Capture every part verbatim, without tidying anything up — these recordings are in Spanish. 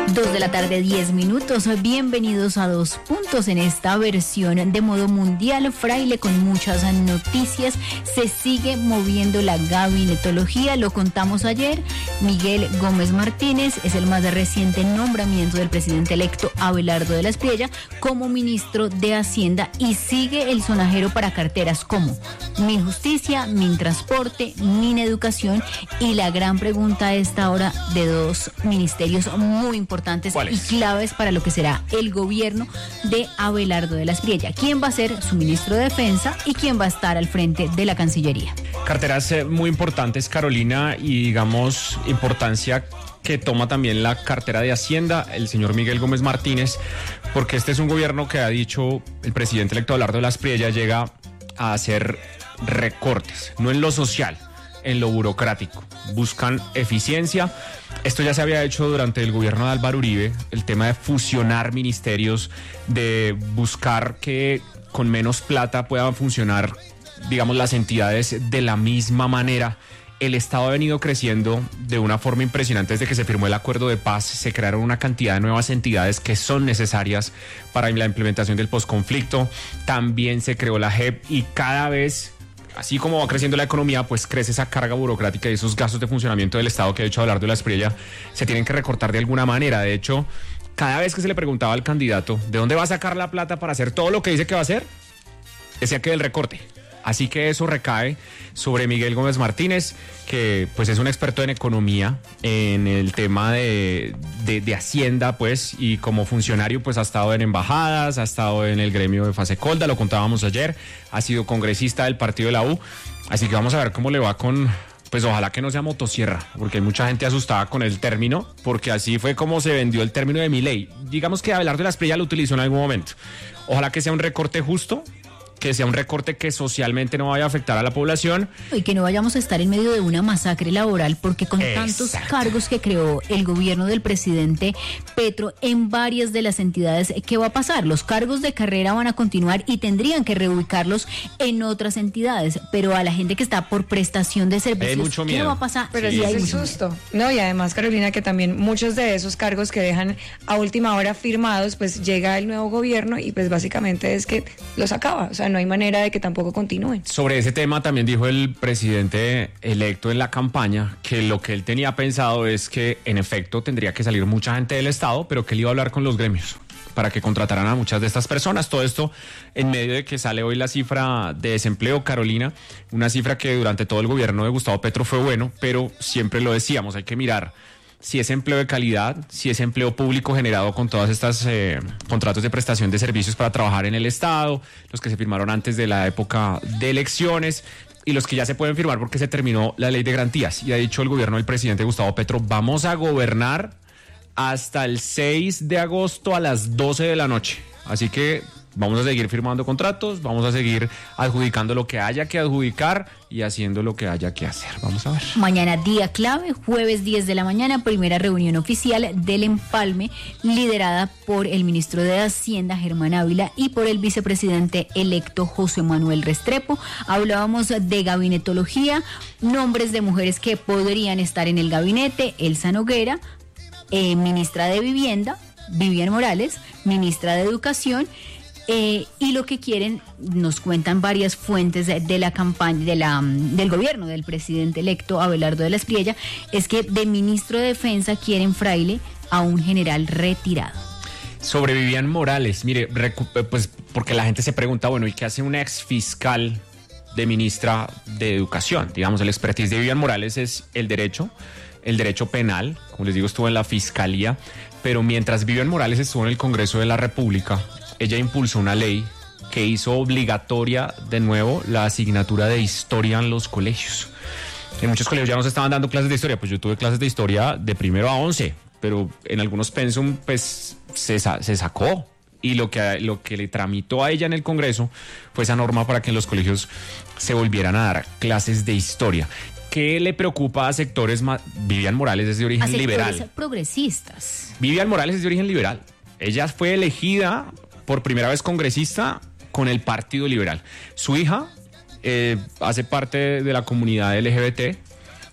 Dos de la tarde, diez minutos. Bienvenidos a Dos Puntos en esta versión de modo mundial. Fraile, con muchas noticias. Se sigue moviendo la gabinetología. Lo contamos ayer. Miguel Gómez Martínez es el más reciente nombramiento del presidente electo Abelardo de la Espriella como ministro de Hacienda, y sigue el sonajero para carteras como Minjusticia, Mintransporte, Mineducación, y la gran pregunta a esta hora de dos ministerios muy importantes y claves para lo que será el gobierno de Abelardo de la Espriella. ¿Quién va a ser su ministro de Defensa y quién va a estar al frente de la Cancillería? Carteras eh, muy importantes, Carolina, y digamos importancia que toma también la cartera de Hacienda, el señor Miguel Gómez Martínez, porque este es un gobierno que ha dicho el presidente electo Abelardo de la Espriella llega a hacer recortes, no en lo social, en lo burocrático. Buscan eficiencia. Esto ya se había hecho durante el gobierno de Álvaro Uribe, el tema de fusionar ministerios, de buscar que con menos plata puedan funcionar, digamos, las entidades de la misma manera. El Estado ha venido creciendo de una forma impresionante desde que se firmó el acuerdo de paz. Se crearon una cantidad de nuevas entidades que son necesarias para la implementación del posconflicto. También se creó la J E P, y cada vez, así como va creciendo la economía, pues crece esa carga burocrática y esos gastos de funcionamiento del Estado que, de hecho, Abelardo de la Espriella se tienen que recortar de alguna manera. De hecho, cada vez que se le preguntaba al candidato de dónde va a sacar la plata para hacer todo lo que dice que va a hacer, decía que del recorte. Así que eso recae sobre Miguel Gómez Martínez, que pues es un experto en economía, en el tema de, de, de Hacienda, pues, y como funcionario pues ha estado en embajadas, ha estado en el gremio de Fasecolda, lo contábamos ayer, ha sido congresista del partido de la U, así que vamos a ver cómo le va con, pues ojalá que no sea motosierra, porque hay mucha gente asustada con el término, porque así fue como se vendió el término de Milei. Digamos que Abelardo de la Espriella lo utilizó en algún momento. Ojalá que sea un recorte justo, que sea un recorte que socialmente no vaya a afectar a la población. Y que no vayamos a estar en medio de una masacre laboral, porque con Exacto. tantos cargos que creó el gobierno del presidente Petro en varias de las entidades, ¿qué va a pasar? Los cargos de carrera van a continuar y tendrían que reubicarlos en otras entidades, pero a la gente que está por prestación de servicios, mucho ¿qué miedo. va a pasar? Pero sí, es el susto. No, y además, Carolina, que también muchos de esos cargos que dejan a última hora firmados, pues llega el nuevo gobierno y pues básicamente es que los acaba. O sea, no hay manera de que tampoco continúen. Sobre ese tema también dijo el presidente electo en la campaña que lo que él tenía pensado es que en efecto tendría que salir mucha gente del Estado, pero que él iba a hablar con los gremios para que contrataran a muchas de estas personas. Todo esto en medio de que sale hoy la cifra de desempleo, Carolina, una cifra que durante todo el gobierno de Gustavo Petro fue bueno, pero siempre lo decíamos, hay que mirar si es empleo de calidad, si es empleo público generado con todas estas eh, contratos de prestación de servicios para trabajar en el Estado, los que se firmaron antes de la época de elecciones y los que ya se pueden firmar porque se terminó la ley de garantías. Y ha dicho el gobierno del presidente Gustavo Petro, vamos a gobernar hasta el seis de agosto a las doce de la noche. Así que vamos a seguir firmando contratos, vamos a seguir adjudicando lo que haya que adjudicar y haciendo lo que haya que hacer. Vamos a ver. Mañana día clave, jueves diez de la mañana, primera reunión oficial del empalme, liderada por el ministro de Hacienda, Germán Ávila, y por el vicepresidente electo, José Manuel Restrepo. Hablábamos de gabinetología, nombres de mujeres que podrían estar en el gabinete: Elsa Noguera, eh, ministra de Vivienda, Vivian Morales, ministra de Educación. Eh, y lo que quieren, nos cuentan varias fuentes de, de la campaña de la, del gobierno del presidente electo Abelardo de la Espriella, es que de ministro de Defensa quieren, Fraile, a un general retirado. Sobre Vivian Morales, mire, recu- pues porque la gente se pregunta, bueno, ¿y qué hace una ex fiscal de ministra de Educación? Digamos, el expertise de Vivian Morales es el derecho, el derecho penal, como les digo, estuvo en la fiscalía, pero mientras Vivian Morales estuvo en el Congreso de la República, ella impulsó una ley que hizo obligatoria de nuevo la asignatura de historia en los colegios. En muchos colegios ya no se estaban dando clases de historia, pues yo tuve clases de historia de primero a once, pero en algunos pensum pues se, se sacó. Y lo que, lo que le tramitó a ella en el Congreso fue esa norma para que en los colegios se volvieran a dar clases de historia. ¿Qué le preocupa a sectores más? Vivian Morales es de origen a liberal. Sectores progresistas. Vivian Morales es de origen liberal. Ella fue elegida por primera vez congresista con el Partido Liberal. Su hija eh, hace parte de la comunidad L G B T,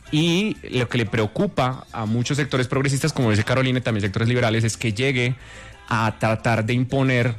Y lo que le preocupa a muchos sectores progresistas, como dice Carolina, y también sectores liberales, es que llegue a tratar de imponer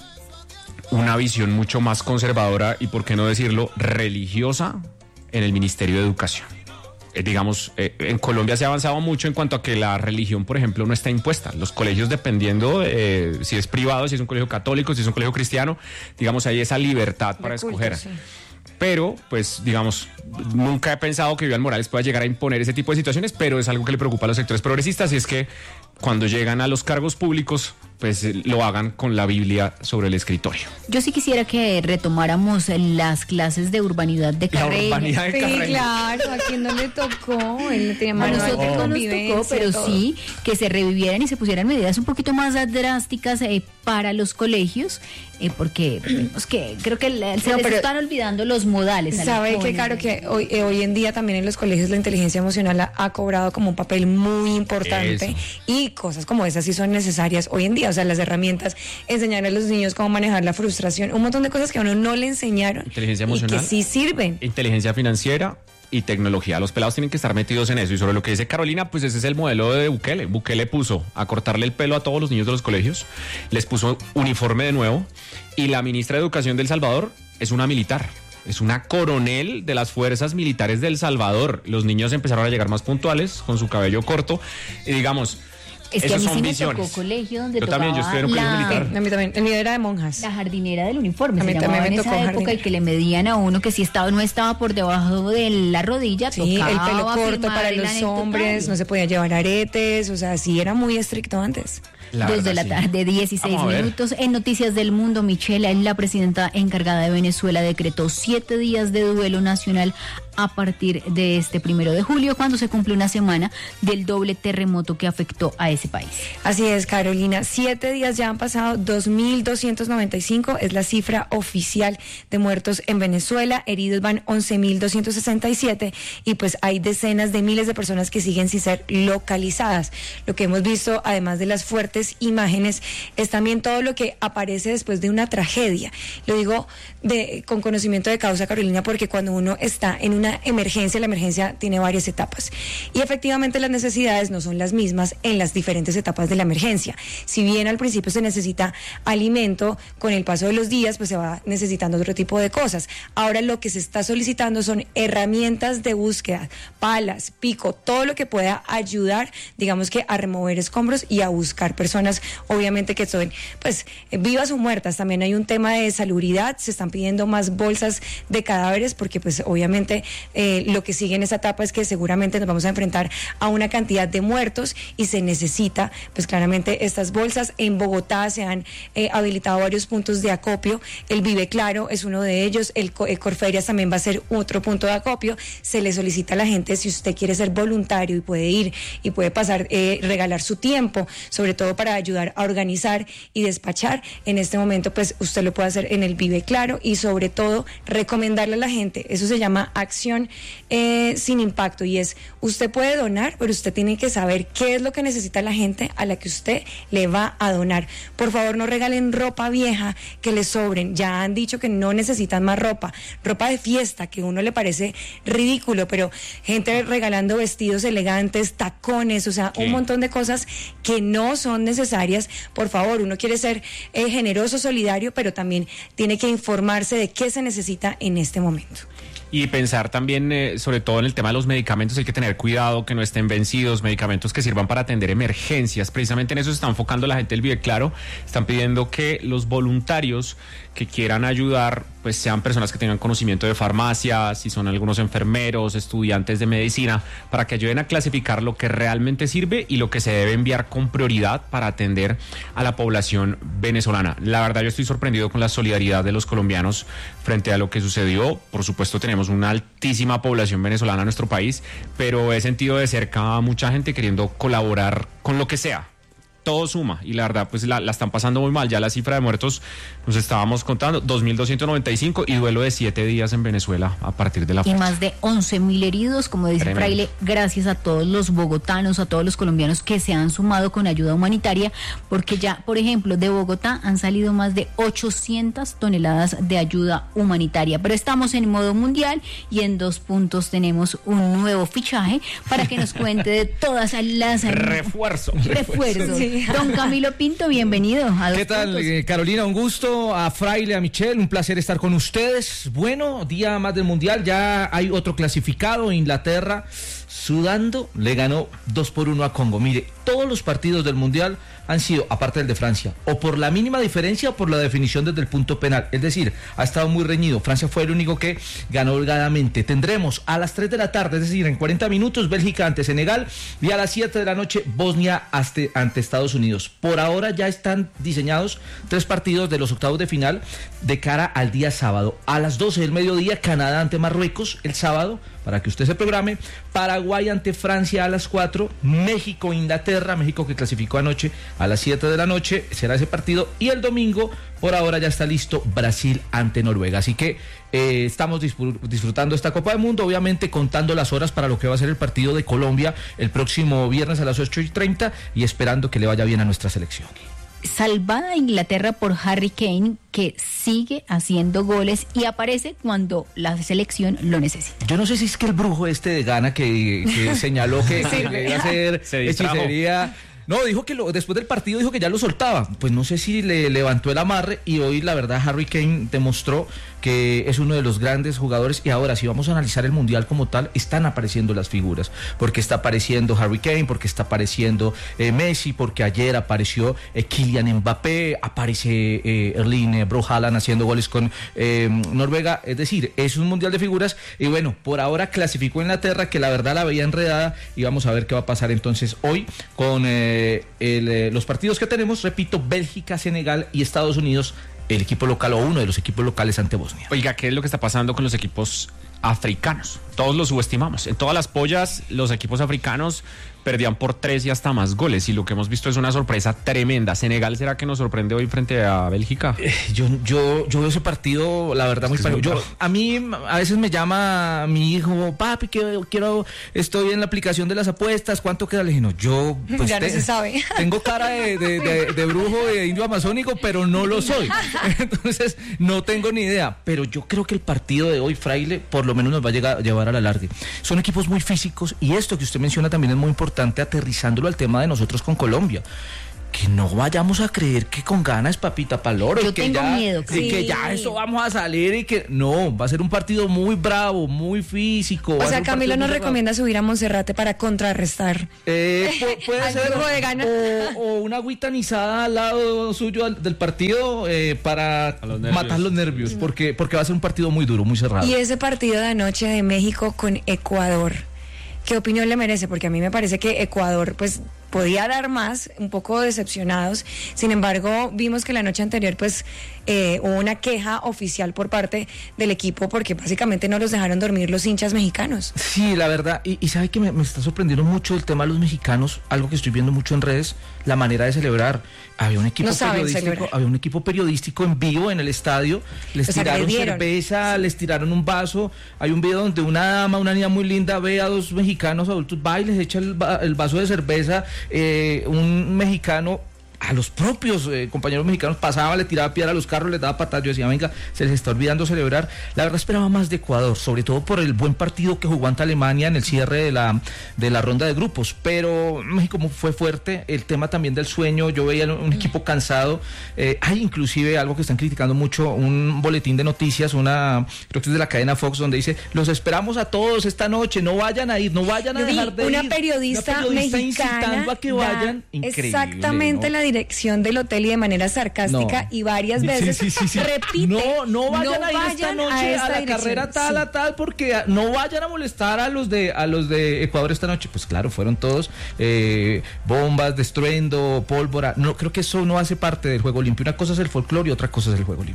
una visión mucho más conservadora y, por qué no decirlo, religiosa en el Ministerio de Educación. Eh, digamos, eh, en Colombia se ha avanzado mucho en cuanto a que la religión, por ejemplo, no está impuesta. Los colegios, dependiendo eh, si es privado, si es un colegio católico, si es un colegio cristiano, digamos, hay esa libertad para culto, escoger. Sí. Pero, pues, digamos, nunca he pensado que Vivian Morales pueda llegar a imponer ese tipo de situaciones, pero es algo que le preocupa a los sectores progresistas, y es que cuando llegan a los cargos públicos, pues lo hagan con la Biblia sobre el escritorio. Yo sí quisiera que retomáramos las clases de urbanidad de Carreño. La urbanidad de sí, Carreño. Claro, a quien no le tocó, él tenía a nosotros de no nos tocó, pero todo. Sí que se revivieran y se pusieran medidas un poquito más drásticas eh, para los colegios, eh, porque pues, que creo que la, se no, les están olvidando los modales. Sabe que claro que hoy, eh, hoy en día también en los colegios la inteligencia emocional ha, ha cobrado como un papel muy importante. Eso. Y cosas como esas sí son necesarias hoy en día, o sea, las herramientas, enseñar a los niños cómo manejar la frustración, un montón de cosas que a uno no le enseñaron. Inteligencia emocional. Y que sí sirven. Inteligencia financiera y tecnología. Los pelados tienen que estar metidos en eso. Y sobre lo que dice Carolina, pues ese es el modelo de Bukele. Bukele puso a cortarle el pelo a todos los niños de los colegios, les puso uniforme de nuevo, y la ministra de Educación de El Salvador es una militar. Es una coronel de las fuerzas militares de El Salvador. Los niños empezaron a llegar más puntuales, con su cabello corto, y digamos... Es que a mí sí me tocó colegio donde yo también, yo estudié en un colegio la, militar. A mí también, el mío era de monjas. La jardinera del uniforme, a mí se también llamaba me en tocó esa época, jardinera. y que le medían a uno que si estaba no estaba por debajo de la rodilla, sí, tocaba el pelo corto para los hombres, no se podía llevar aretes, o sea, sí era muy estricto antes. La Dos de la sí. tarde, dieciséis minutos. En Noticias del Mundo, Michela, la presidenta encargada de Venezuela, decretó siete días de duelo nacional a partir de este primero de julio, cuando se cumple una semana del doble terremoto que afectó a ese país. Así es, Carolina. Siete días ya han pasado, dos mil doscientos noventa y cinco es la cifra oficial de muertos en Venezuela. Heridos van once mil doscientos sesenta y siete, y pues hay decenas de miles de personas que siguen sin ser localizadas. Lo que hemos visto, además de las fuertes imágenes, es también todo lo que aparece después de una tragedia. Lo digo de, con conocimiento de causa, Carolina, porque cuando uno está en una emergencia, la emergencia tiene varias etapas, y efectivamente las necesidades no son las mismas en las diferentes etapas de la emergencia. Si bien al principio se necesita alimento, con el paso de los días pues se va necesitando otro tipo de cosas. Ahora lo que se está solicitando son herramientas de búsqueda, palas, pico, todo lo que pueda ayudar, digamos que a remover escombros y a buscar personas, obviamente que son pues vivas o muertas. También hay un tema de salubridad, se están pidiendo más bolsas de cadáveres, porque pues obviamente Eh, lo que sigue en esa etapa es que seguramente nos vamos a enfrentar a una cantidad de muertos, y se necesita pues claramente estas bolsas. En Bogotá se han eh, habilitado varios puntos de acopio, el Vive Claro es uno de ellos, el, el Corferias también va a ser otro punto de acopio. Se le solicita a la gente, si usted quiere ser voluntario y puede ir y puede pasar, eh, regalar su tiempo, sobre todo para ayudar a organizar y despachar, en este momento pues usted lo puede hacer en el Vive Claro, y sobre todo recomendarle a la gente, eso se llama acción Eh, sin impacto, y es, usted puede donar, pero usted tiene que saber qué es lo que necesita la gente a la que usted le va a donar. Por favor, no regalen ropa vieja que les sobren. Ya han dicho que no necesitan más ropa, ropa de fiesta, que a uno le parece ridículo, pero gente regalando vestidos elegantes, tacones, o sea, ¿qué? Un montón de cosas que no son necesarias. Por favor, uno quiere ser eh, generoso, solidario, pero también tiene que informarse de qué se necesita en este momento. Y pensar también, eh, sobre todo en el tema de los medicamentos, hay que tener cuidado que no estén vencidos, medicamentos que sirvan para atender emergencias. Precisamente en eso se está enfocando la gente del Vive Claro. Están pidiendo que los voluntarios que quieran ayudar, pues sean personas que tengan conocimiento de farmacia, si son algunos enfermeros, estudiantes de medicina, para que ayuden a clasificar lo que realmente sirve y lo que se debe enviar con prioridad para atender a la población venezolana. La verdad, yo estoy sorprendido con la solidaridad de los colombianos frente a lo que sucedió. Por supuesto, tenemos una altísima población venezolana en nuestro país, pero he sentido de cerca a mucha gente queriendo colaborar con lo que sea. todo suma y la verdad pues la, la están pasando muy mal. Ya la cifra de muertos nos estábamos contando, dos mil doscientos noventa y cinco y duelo de siete días en Venezuela a partir de la fecha. Y más de once mil heridos, como dice Tremendo. Fraile, gracias a todos los bogotanos, a todos los colombianos que se han sumado con ayuda humanitaria, porque ya, por ejemplo, de Bogotá han salido más de ochocientas toneladas de ayuda humanitaria. Pero estamos en modo mundial y en Dos Puntos tenemos un nuevo fichaje para que nos cuente de todas las... Refuerzo. Refuerzos. Sí. Don Camilo Pinto, bienvenido a Dos ¿Qué tal, Puntos. eh, Carolina? Un gusto. A Fraile, a Michelle, un placer estar con ustedes. Bueno, día más del Mundial, ya hay otro clasificado, Inglaterra, sudando, le ganó dos por uno a Congo. Mire, todos los partidos del Mundial han sido, aparte del de Francia, o por la mínima diferencia o por la definición desde el punto penal. Es decir, ha estado muy reñido. Francia fue el único que ganó holgadamente. Tendremos a las tres de la tarde, es decir, en cuarenta minutos, Bélgica ante Senegal, y a las siete de la noche, Bosnia ante, ante Estados Unidos. Por ahora ya están diseñados tres partidos de los octavos de final de cara al día sábado. A las doce del mediodía, Canadá ante Marruecos, el sábado, para que usted se programe. Paraguay ante Francia a las cuatro, México, Inglaterra, México que clasificó anoche a las siete de la noche, será ese partido. Y el domingo, por ahora ya está listo, Brasil ante Noruega. Así que eh, estamos disfrutando esta Copa del Mundo, obviamente contando las horas para lo que va a ser el partido de Colombia el próximo viernes a las ocho y treinta y esperando que le vaya bien a nuestra selección. Salvada Inglaterra por Harry Kane, que sigue haciendo goles y aparece cuando la selección lo necesita. Yo no sé si es que el brujo este de Ghana que, que señaló que, Sí. que le iba a hacer Se distrajo. hechicería. No, dijo que lo, después del partido dijo que ya lo soltaba. Pues no sé si le levantó el amarre y hoy la verdad Harry Kane demostró que es uno de los grandes jugadores. Y ahora si vamos a analizar el Mundial como tal, están apareciendo las figuras, porque está apareciendo Harry Kane, porque está apareciendo eh, Messi, porque ayer apareció eh, Kylian Mbappé, aparece eh, Erling eh, Bro Haaland haciendo goles con eh, Noruega. Es decir, es un Mundial de figuras y bueno, por ahora clasificó Inglaterra, que la verdad la veía enredada, y vamos a ver qué va a pasar entonces hoy con eh, el, eh, los partidos que tenemos. Repito, Bélgica, Senegal y Estados Unidos, el equipo local o uno de los equipos locales ante Bosnia. Oiga, ¿qué es lo que está pasando con los equipos africanos? Todos los subestimamos. En todas las pollas, los equipos africanos perdían por tres y hasta más goles. Y lo que hemos visto es una sorpresa tremenda. ¿Senegal será que nos sorprende hoy frente a Bélgica? Eh, yo, yo, yo veo ese partido, la verdad, muy parejo. Yo, a mí a veces me llama mi hijo, papi, que quiero, estoy en la aplicación de las apuestas, ¿cuánto queda? Le dije, no, yo pues, ya no te, se sabe. Tengo cara de, de, de, de brujo, de indio amazónico, pero no lo soy. Entonces, no tengo ni idea. Pero yo creo que el partido de hoy, Fraile, por lo menos nos va a llegar, llevar a la larga. Son equipos muy físicos y esto que usted menciona también es muy importante, aterrizándolo al tema de nosotros con Colombia. Que no vayamos a creer que con ganas papita paloro. Yo y que tengo ya, miedo, y sí. que ya eso vamos a salir y que no, va a ser un partido muy bravo, muy físico. O va a sea, ser un Camilo partido nos muy bravo. recomienda subir a Monserrate para contrarrestar. Eh, pu- puede Al ser juego de Ghana. o, o una agüita anisada al lado suyo al- del partido eh, para A los nervios. matar los nervios, porque, porque va a ser un partido muy duro, muy cerrado. Y ese partido de anoche de México con Ecuador, ¿qué opinión le merece? Porque a mí me parece que Ecuador, pues, podía dar más, un poco decepcionados. Sin embargo, vimos que la noche anterior, pues, eh, hubo una queja oficial por parte del equipo porque básicamente no los dejaron dormir los hinchas mexicanos. Sí, la verdad, y, y sabe que me, me está sorprendiendo mucho el tema de los mexicanos, algo que estoy viendo mucho en redes, la manera de celebrar. Había un equipo No saben periodístico, celebrar. había un equipo periodístico en vivo en el estadio, les Los tiraron agredieron. cerveza, les tiraron un vaso. Hay un video donde una dama, una niña muy linda, ve a dos mexicanos adultos, va y les echa el, va- el vaso de cerveza. Eh, un mexicano, a los propios eh, compañeros mexicanos, pasaba, le tiraba piedra a los carros, les daba patadas. Yo decía, venga, se les está olvidando celebrar. La verdad esperaba más de Ecuador, sobre todo por el buen partido que jugó ante Alemania en el cierre de la, de la ronda de grupos, pero México fue fuerte. El tema también del sueño, yo veía un equipo cansado. Eh, hay inclusive algo que están criticando mucho, un boletín de noticias, una, creo que es de la cadena Fox, donde dice, los esperamos a todos esta noche, no vayan a ir, no vayan a Yo vi dejar de una ir. periodista, Una periodista mexicana incitando a que da vayan. Increíble, exactamente ¿no? la dirección del hotel y de manera sarcástica No. y varias Sí, veces sí, sí, sí. repite, No, no vayan a ir esta vayan noche a, esta la dirección. carrera tal Sí. a tal, porque a- no vayan a molestar a los de a los de Ecuador esta noche. Pues claro, fueron todos eh, bombas, destruendo, pólvora. No, creo que eso no hace parte del juego limpio. Una cosa es el folclore y otra cosa es el juego limpio.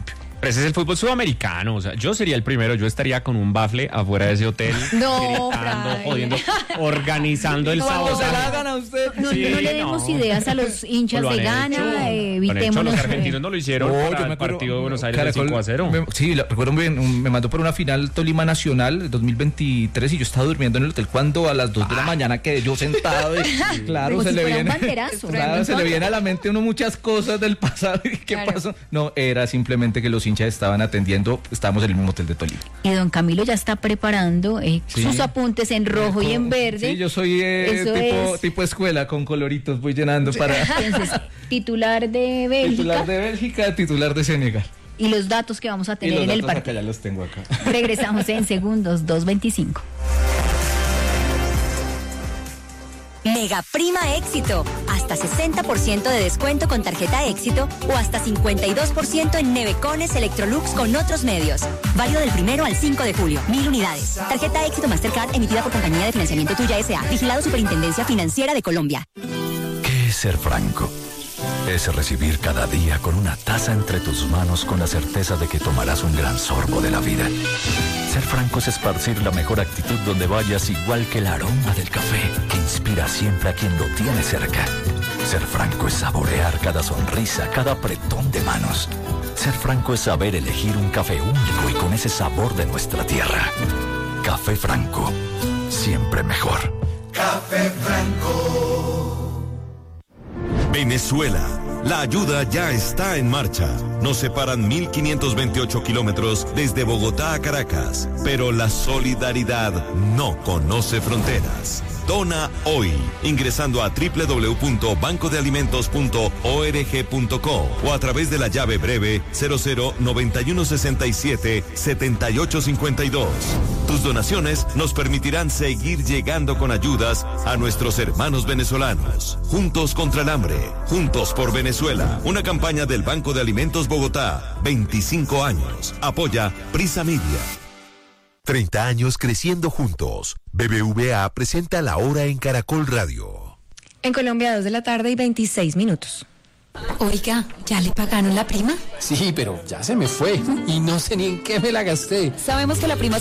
Pero ese es el fútbol sudamericano, o sea, yo sería el primero, yo estaría con un bafle afuera de ese hotel, No, gritando, Fray. jodiendo, organizando el Cuando se la sabotaje. hagan a usted. No, Sí, no le demos no. ideas a los hinchas Lo han de Ghana, hecho, eh, lo han hecho, evitémonos. los argentinos no lo hicieron No, para yo me el acuerdo, partido de Buenos Aires del Caracol, cinco a cero. me- sí, lo recuerdo bien, un- me mandó por una final Tolima Nacional dos mil veintitrés y yo estaba durmiendo en el hotel cuando a las dos de la mañana quedé yo sentado y claro, Como se si le fuera un viene banderazo. claro, se le viene a la mente a uno muchas cosas del pasado y qué Claro. pasó. No, era simplemente que los hinchas estaban atendiendo, estábamos en el mismo hotel de Tolima. Y don Camilo ya está preparando eh, Sí. sus apuntes en rojo y en verde. Sí, yo soy eh, Eso tipo, es. tipo escuela con coloritos, voy llenando para Entonces, titular de Bélgica titular de Bélgica, titular de Senegal. y los datos que vamos a Y tener los en el datos acá partido. ya los tengo acá. Regresamos en segundos, dos veinticinco. Mega Prima Éxito. Hasta sesenta por ciento de descuento con tarjeta Éxito o hasta cincuenta y dos por ciento en Nevecones, Electrolux con otros medios. Válido del primero al cinco de julio. Mil unidades. Tarjeta Éxito Mastercard emitida por Compañía de Financiamiento Tuya S A. Vigilado Superintendencia Financiera de Colombia. ¿Qué es ser franco? Es recibir cada día con una taza entre tus manos con la certeza de que tomarás un gran sorbo de la vida. Ser franco es esparcir la mejor actitud donde vayas, igual que el aroma del café que inspira siempre a quien lo tiene cerca. Ser franco es saborear cada sonrisa, cada apretón de manos. Ser franco es saber elegir un café único y con ese sabor de nuestra tierra. Café Franco, siempre mejor. Café Franco. Venezuela. La ayuda ya está en marcha. Nos separan mil quinientos veintiocho kilómetros desde Bogotá a Caracas, pero la solidaridad no conoce fronteras. Dona hoy, ingresando a doble u doble u doble u punto banco de alimentos punto org punto co o a través de la llave breve cero cero noventa y uno sesenta y siete setenta y ocho cincuenta y dos. Tus donaciones nos permitirán seguir llegando con ayudas a nuestros hermanos venezolanos. Juntos contra el hambre, juntos por Venezuela. Una campaña del Banco de Alimentos Bogotá. veinticinco años. Apoya Prisa Media. treinta años creciendo juntos. B B V A presenta La Hora en Caracol Radio. En Colombia, dos de la tarde y veintiséis minutos. Oiga, ¿ya le pagaron la prima? Sí, pero ya se me fue y no sé ni en qué me la gasté. Sabemos que la prima